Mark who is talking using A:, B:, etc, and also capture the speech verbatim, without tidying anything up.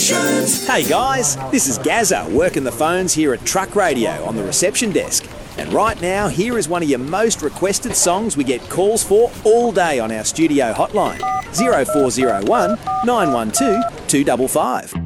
A: Stations.
B: Hey guys, this is Gazza working the phones here at Truck Radio on the reception desk. And right now, here is one of your most requested songs we get calls for all day on our studio hotline, zero four zero one, nine one two, two five five.